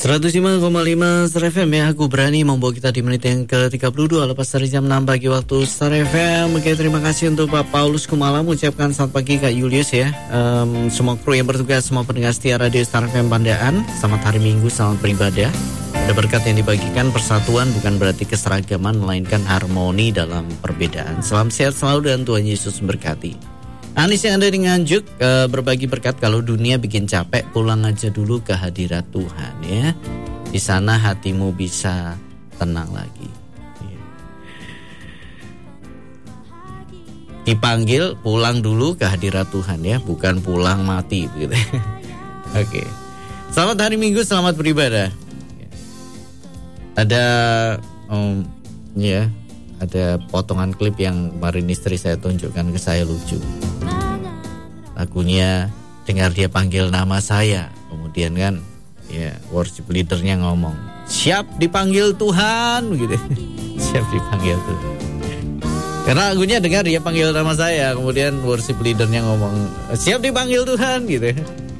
105,5 Star FM ya. Aku berani membawa kita di menit yang ke-32 lepas dari jam 6 pagi waktu Star FM. Oke, terima kasih untuk Pak Paulus Kumala. Mengucapkan selamat pagi Kak Julius ya. Semua kru yang bertugas, semua pendengar setia Radio Star FM Pandaan, selamat hari Minggu, selamat beribadah. Ada berkat yang dibagikan, persatuan bukan berarti keseragaman, melainkan harmoni dalam perbedaan. Salam sehat selalu dan Tuhan Yesus memberkati. Anis yang ada di Nganjuk berbagi berkat. Kalau dunia bikin capek, pulang aja dulu ke hadirat Tuhan ya. Di sana hatimu bisa tenang lagi. Dipanggil pulang dulu ke hadirat Tuhan ya, bukan pulang mati begitu. Oke. Selamat hari Minggu, selamat beribadah. Ada ada potongan klip yang kemarin istri saya tunjukkan ke saya, lucu. Lagunya dengar dia panggil nama saya. Kemudian kan ya worship leadernya ngomong, siap dipanggil Tuhan begitu. Siap dipanggil Tuhan. Karena lagunya dengar dia panggil nama saya. Kemudian worship leadernya ngomong, siap dipanggil Tuhan gitu.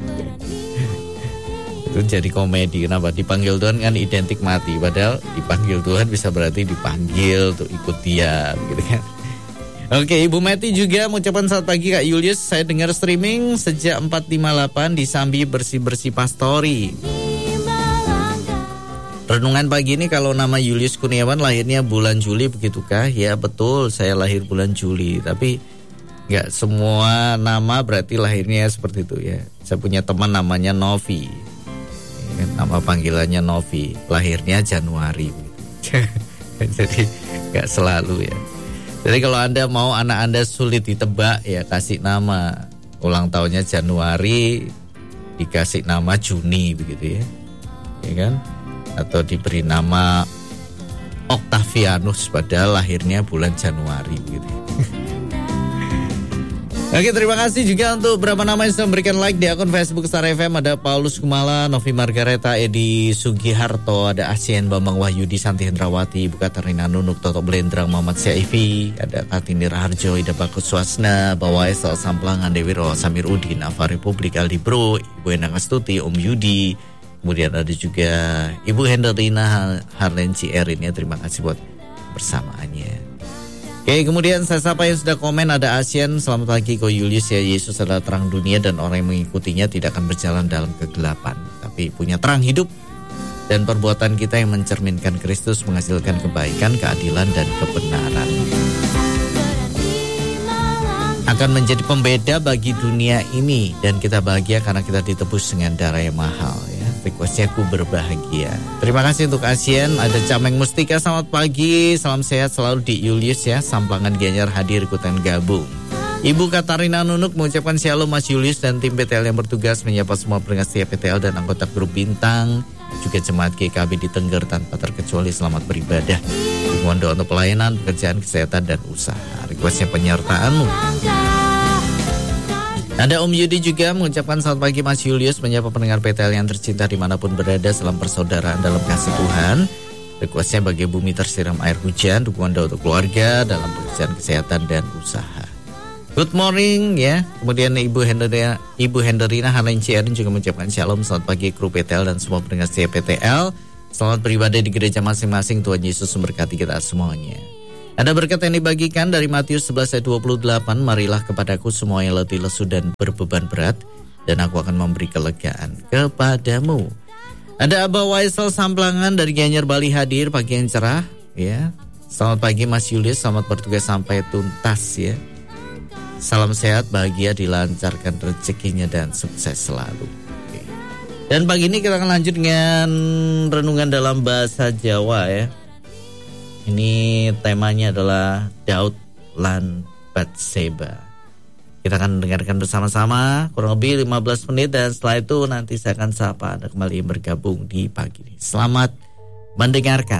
Itu jadi komedi. Kenapa? Dipanggil Tuhan kan identik mati. Padahal dipanggil Tuhan bisa berarti dipanggil untuk ikut dia gitu kan. Oke, Ibu Meti juga mengucapkan selamat pagi Kak Julius. Saya dengar streaming sejak 458 di Sambi Bersih-Bersih Pastori. Renungan pagi ini, kalau nama Julius Kurniawan lahirnya bulan Juli begitukah? Ya betul, saya lahir bulan Juli. Tapi gak semua nama berarti lahirnya seperti itu ya. Saya punya teman namanya Novi. Nama panggilannya Novi, lahirnya Januari. Jadi gak selalu ya. Jadi kalau Anda mau anak Anda sulit ditebak ya, kasih nama ulang tahunnya Januari, dikasih nama Juni begitu ya. Ya kan? Atau diberi nama Octavianus padahal lahirnya bulan Januari begitu. Oke, terima kasih juga untuk beberapa nama yang sudah memberikan like di akun Facebook Star FM. Ada Paulus Kumala, Novi Margareta, Edi Sugiharto, ada Asien Bambang Wahyudi, Santi Hendrawati, Ibu Katarina Nunuk, Toto Blendrang, Muhammad Syaifi, ada Kartini Raharjo, Ida Bagus Swasna, Bawai Sel Samplangan, Dewi Ro, Samir Udin, Ava Republik, Aldi Bro, Ibu Endang Astuti, Om Yudi, kemudian ada juga Ibu Henderina Harlenci Erin ya. Terima kasih buat bersamaannya. Oke, kemudian saya sapa yang sudah komen. Ada Asian, selamat pagi Ko Julius ya. Yesus adalah terang dunia dan orang yang mengikutinya tidak akan berjalan dalam kegelapan, tapi punya terang hidup. Dan perbuatan kita yang mencerminkan Kristus menghasilkan kebaikan, keadilan dan kebenaran. Akan menjadi pembeda bagi dunia ini. Dan kita bahagia karena kita ditebus dengan darah yang mahal ya. Requestnya aku berbahagia. Terima kasih untuk Asien. Ada Cameng Mustika, selamat pagi. Salam sehat selalu di Julius ya. Samplangan Gianyar hadir ikutan gabung. Ibu Katarina Nunuk mengucapkan shalom Mas Julius dan tim PTL yang bertugas, menyapa semua pendengar setia PTL dan anggota grup Bintang, juga jemaat GKB di Tengger tanpa terkecuali, selamat beribadah. Dukungan doa untuk pelayanan, pekerjaan, kesehatan dan usaha. Requestnya penyertaanmu. Ada Om Yudi juga mengucapkan selamat pagi Mas Julius, menyapa pendengar PTL yang tercinta dimanapun berada, salam persaudaraan dalam kasih Tuhan. Requestnya bagi bumi tersiram air hujan, dukungan doa untuk keluarga dalam pekerjaan, kesehatan dan usaha. Good morning ya. Kemudian Ibu Henderina Harlenci Erin juga mengucapkan shalom, selamat pagi kru PTL dan semua pendengar setia PTL. Selamat beribadah di gereja masing-masing, Tuhan Yesus memberkati kita semuanya. Ada berkat yang dibagikan dari Matius 11 ayat 28, marilah kepadaku semua yang letih lesu dan berbeban berat, dan aku akan memberi kelegaan kepadamu. Ada Abah Waisel Samplangan dari Gianyar Bali hadir, pagi yang cerah ya. Selamat pagi Mas Julius, selamat bertugas sampai tuntas ya. Salam sehat, bahagia, dilancarkan rezekinya dan sukses selalu. Oke. Dan pagi ini kita akan lanjut dengan renungan dalam bahasa Jawa ya. Ini temanya adalah Daud lan Batseba. Kita akan dengarkan bersama-sama kurang lebih 15 menit dan setelah itu nanti saya akan sapa Anda kembali yang bergabung di pagi ini. Selamat mendengarkan.